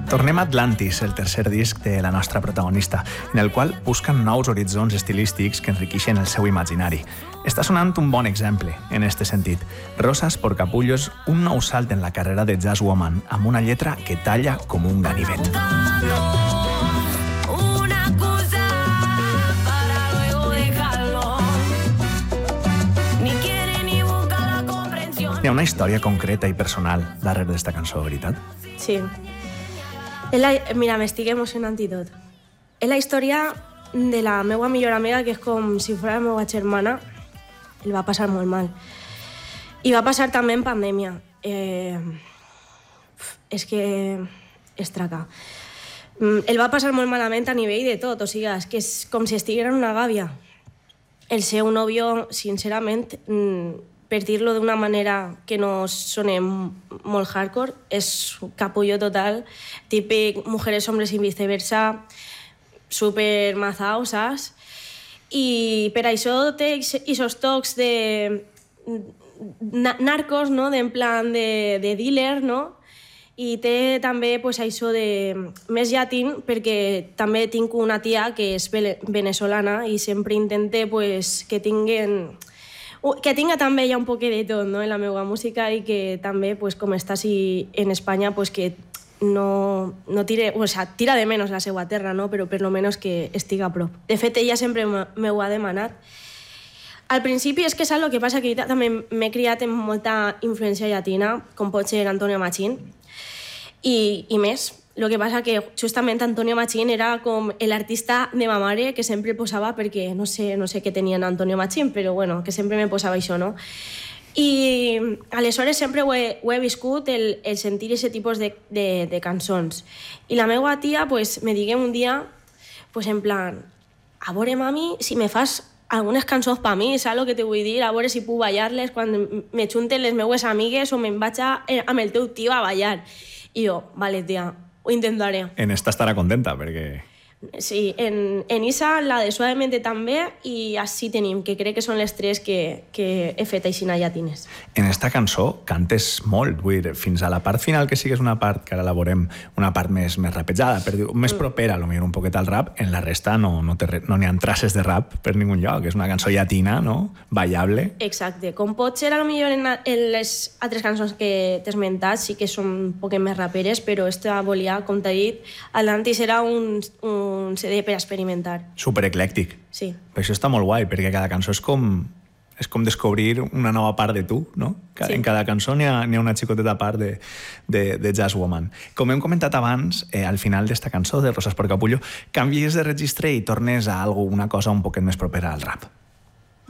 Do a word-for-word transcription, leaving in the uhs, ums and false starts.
Tornem a Atlantis, el tercer disc de la nostra protagonista, en el qual busquen nous horitzons estilístics que enriqueixen el seu imaginari. Està sonant un bon exemple en este sentit. Rosas por Capullo és un nou salt en la carrera de Jazz Woman, amb una lletra que talla com un ganivet. Hi ha una història concreta i personal darrere d'esta cançó, veritat? Sí. La, mira, m'estic emocionant i tot. És la història de la meva millor amiga, que és com si fos la meva germana. El va passar molt mal. I va passar també en pandèmia. Eh, és que és traca. El va passar molt malament a nivell de tot, o sigui, és que és com si estiguera en una gàbia. El seu nòvio, sincerament, per dir-lo d'una manera que no soni molt hardcore, és capullo total, típic mujeres, hombres i viceversa, super mazao, saps? I per això té aquests tocs de narcos, no? En plan de, de dealer, no? I té també pues, això de més llatín, perquè també tinc una tia que és venezolana i sempre intente pues, que tinguen... que tinga també ja un poc de tot, no? En la meva música i que també, pues, com està així en Espanya, pues, que no, no tire, o sea, tira de menys la seva terra, no? Però per lo menos que estiga a prop. De fet, ella sempre m'ho ha demanat. Al principi és que saps el que passa, que jo també m'he criat amb molta influència llatina, com pot ser Antonio Machín, i, i més. El que passa que justament Antonio Machín era com l'artista de ma mare que sempre posava, perquè no sé, no sé què tenia en Antonio Machín, però bueno, que sempre me posava això, no? I aleshores sempre ho he, ho he viscut, el, el sentir aquest tipus de, de, de cançons. I la meva tia pues, me digué un dia, pues, en plan, a veure, mami, si me fas algunes cançons per mi, saps el que te vull dir? A veure si puc ballar-les quan me junten les meues amigues o me'n vaig a, amb el teu tio a ballar. I jo, vale, tia, ho intentaré. En esta estarà contenta, perquè... Sí, en, en Isa, la de Suavemente també, i així tenim, que crec que són les tres que, que he fet així llatines. En esta cançó cantes molt, vull dir, fins a la part final, que sí que és una part, que ara la veurem, una part més, més rapejada, per dir, més mm. propera, potser un poquet al rap, en la resta no n'hi no no ha traces de rap per ningun lloc, és una cançó llatina, no? Ballable. Exacte, com pot ser, potser en, en les altres cançons que t'he esmentat, sí que són un poc més raperes, però esta volia, com t'he dit, Atlantis era un, un un C D per experimentar. Super eclèctic. Sí. Però això està molt guai, perquè cada cançó és com, és com descobrir una nova part de tu, no? Sí. En cada cançó n'hi ha, n'hi ha una xicoteta part de, de, de Jazz Woman. Com hem comentat abans, eh, al final d'esta cançó, de Rosas por Capullo, canvies de registre i tornes a algo, una cosa un poquet més propera al rap.